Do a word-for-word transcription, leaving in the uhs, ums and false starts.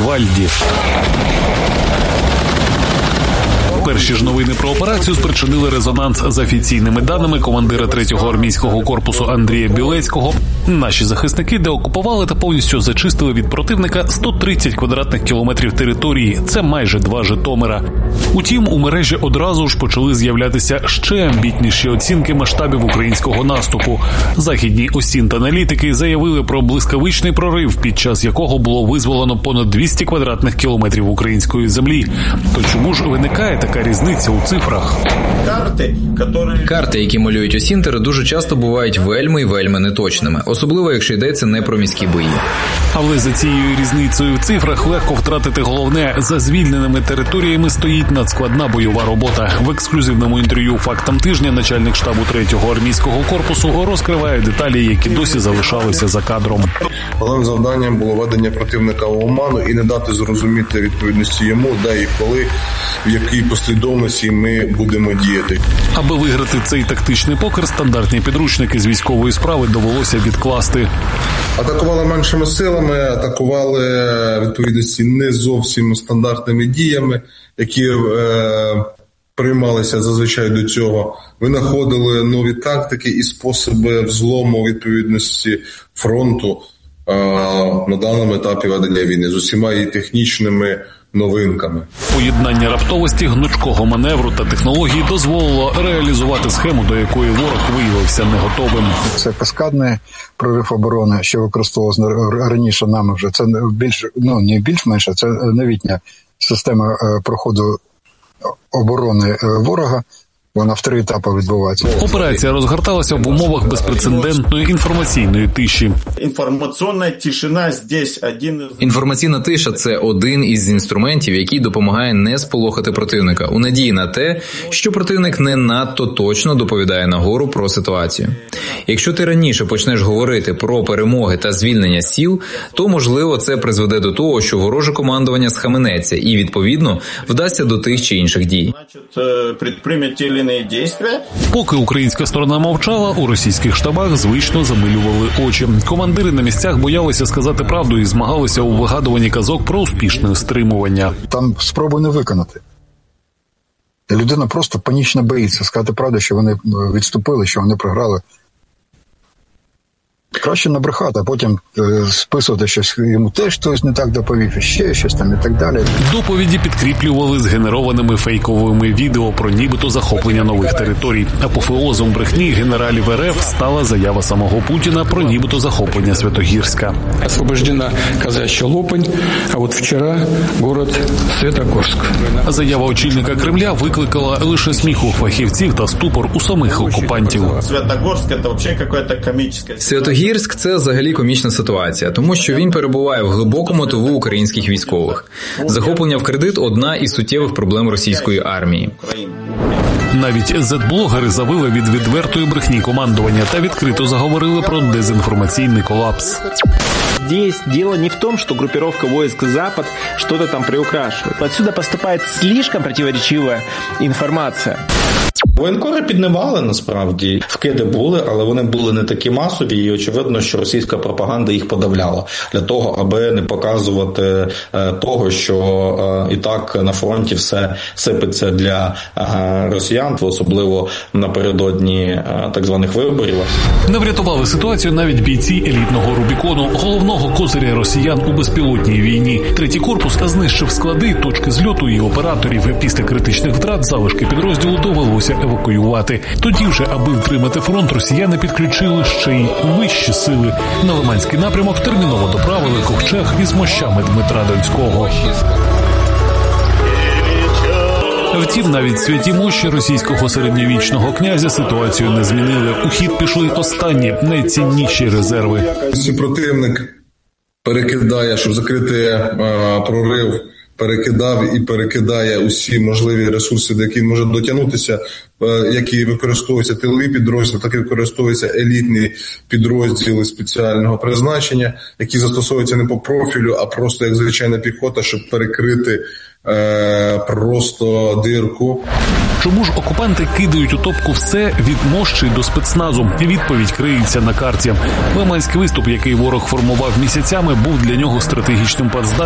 Вівальді. Перші ж новини про операцію спричинили резонанс. За офіційними даними командира третього армійського корпусу Андрія Білецького, наші захисники деокупували та повністю зачистили від противника сто тридцять квадратних кілометрів території. Це майже два Житомира. Утім, у мережі одразу ж почали з'являтися ще амбітніші оцінки масштабів українського наступу. Західні осінт-аналітики заявили про блискавичний прорив, під час якого було визволено понад двісті квадратних кілометрів української землі. То чому ж виникає така різниця у цифрах? Карти, які... Карти, які малюють осінтери, дуже часто бувають вельми і вельми неточними, особливо якщо йдеться не про міські бої. Але за цією різницею в цифрах легко втратити головне. За звільненими територіями стоїть надскладна бойова робота. В ексклюзивному інтерв'ю «Фактам тижня» начальник штабу третього армійського корпусу розкриває деталі, які досі залишалися за кадром. Головним завданням було введення противника в оману і не дати зрозуміти відповідності йому, де і коли, в якій послідовності ми будемо діяти. Аби виграти цей тактичний покер, стандартні підручники з військової справи довелося відкласти. Атакували меншими силами, атакували відповідності не зовсім стандартними діями, які е, приймалися зазвичай до цього. Винаходили нові тактики і способи взлому відповідності фронту е, на даному етапі ведення війни з усіма її технічними новинками. Поєднання раптовості, гнучкого маневру та технології дозволило реалізувати схему, до якої ворог виявився не готовим. Це каскадний прорив оборони, що використовувалося раніше нами вже. Це більш, ну не більш-менш, це новітня система проходу оборони ворога. Вона в три етапи відбувається. Операція розгорталася в умовах безпрецедентної інформаційної тиші. Інформаційна тишина здесь один... Інформаційна тиша – це один із інструментів, який допомагає не сполохати противника, у надії на те, що противник не надто точно доповідає нагору про ситуацію. Якщо ти раніше почнеш говорити про перемоги та звільнення сіл, то, можливо, це призведе до того, що вороже командування схаменеться і, відповідно, вдасться до тих чи інших дій. Поки українська сторона мовчала, у російських штабах звично замилювали очі. Командири на місцях боялися сказати правду і змагалися у вигадуванні казок про успішне стримування. Там спробуй не виконати. Людина просто панічно боїться сказати правду, що вони відступили, що вони програли. Краще набрехати, а потім е, списувати щось, йому теж хтось не так доповів, і ще щось там і так далі. Доповіді підкріплювали згенерованими фейковими відео про нібито захоплення нових територій. Апофеозом брехні генералів РФ стала заява самого Путіна про нібито захоплення Святогірська. Освобождена Казачья Лопань, а от вчора город Святогорськ. Заява очільника Кремля викликала лише сміх у фахівців та ступор у самих окупантів. Святогорськ – це взагалі якась комічна... Святогірськ – це взагалі комічна ситуація, тому що він перебуває в глибокому тилу українських військових. Захоплення в кредит – одна із суттєвих проблем російської армії. Навіть зет-блогери завили від відвертої брехні командування та відкрито заговорили про дезінформаційний колапс. Здесь дело не в том, что группировка войск «Запад» что-то там приукрашивает. Отсюда поступает слишком противоречивая информация. Воєнкори піднімали, насправді, вкиди були, але вони були не такі масові, і очевидно, що російська пропаганда їх подавляла для того, аби не показувати е, того, що е, і так на фронті все сипеться для е, росіян, особливо напередодні е, так званих виборів. Не врятували ситуацію навіть бійці елітного Рубікону, головного козиря росіян у безпілотній війні. Третій корпус знищив склади, точки зльоту і операторів. Після критичних втрат залишки підрозділу довелося евакуювати. Тоді вже, аби втримати фронт, росіяни підключили ще й вищі сили. На Лиманський напрямок терміново доправили ковчег із мощами Дмитра Донського. Втім, навіть святі мощі російського середньовічного князя ситуацію не змінили. У хід пішли останні, найцінніші резерви. Противник перекидає, щоб закрити а, прорив, перекидав і перекидає усі можливі ресурси, до яких може дотягнутися, які використовуються тилові підрозділи, так і використовуються елітні підрозділи спеціального призначення, які застосовуються не по профілю, а просто як звичайна піхота, щоб перекрити е, просто дирку. Чому ж окупанти кидають у топку все від мощі до спецназу? Відповідь криється на карті. Лиманський виступ, який ворог формував місяцями, був для нього стратегічним плацдармом